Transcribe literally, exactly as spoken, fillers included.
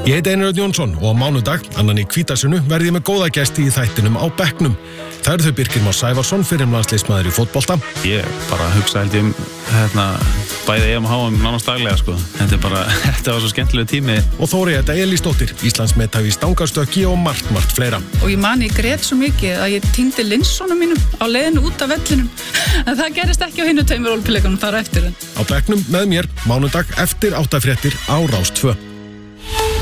Ég heiti Einar Örn Jónsson og á mánudag, annan í Hvítasunu, verði ég með góða gesti í þættinum á bekknum. Það eru þau Birkir Már Sævarsson, fyrrum landsliðsmaður í fótbolta. Ég bara hugsa held ég um hérna, bæði E M og H M nánast daglega sko. Þetta er bara, þetta var svo skemmtilega tími. Og Þóreyja Elísdóttir, Íslandsmethafi í stangarstökki og margt, margt fleira. Og ég man ég grét svo mikið að ég týndi linsunum mínum á leiðinu út af vellinum. En það gerist ekki á hinu tveimur ólympíuleikunum þar á eftir. Á bekknum með mér, mánudag eftir áttafréttir á Rás tvö.